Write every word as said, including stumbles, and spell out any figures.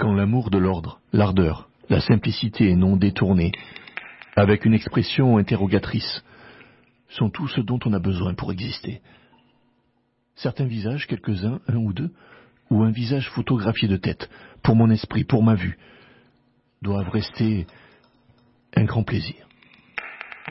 quand l'amour de l'ordre, l'ardeur, la simplicité et non détournée, avec une expression interrogatrice, sont tout ce dont on a besoin pour exister. Certains visages, quelques-uns, un ou deux, ou un visage photographié de tête, pour mon esprit, pour ma vue, doivent rester un grand plaisir.